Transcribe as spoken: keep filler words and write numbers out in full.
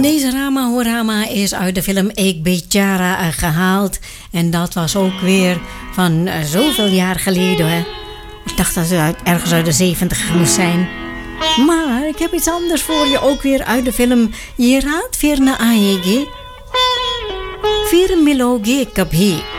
Deze Rama Horama is uit de film Ik Bichara gehaald. En dat was ook weer van uh, zoveel jaar geleden. Hè? Ik dacht dat het uit, ergens uit de zeventig moest zijn. Maar ik heb iets anders voor je. Ook weer uit de film Je Raad Virna Aege. Vir Miloge Kabhi.